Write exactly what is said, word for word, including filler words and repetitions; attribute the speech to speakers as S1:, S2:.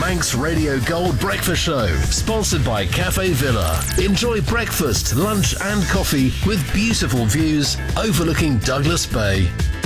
S1: Manx Radio Gold Breakfast Show, sponsored by Cafe Villa. Enjoy breakfast, lunch and coffee with beautiful views overlooking Douglas Bay.